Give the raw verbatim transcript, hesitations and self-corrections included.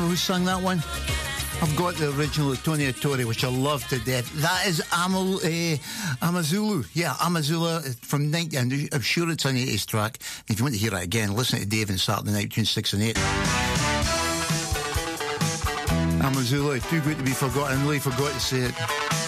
who sang that one? I've got the original of Tony Attore, which I love to death. That is Amel, uh, Amazulu. Yeah, Amazulu from ninety. I'm sure it's an eighties track. If you want to hear it again, listen to Dave on Saturday night between six and eight. Amazulu, too good to be forgotten. I really forgot to say it.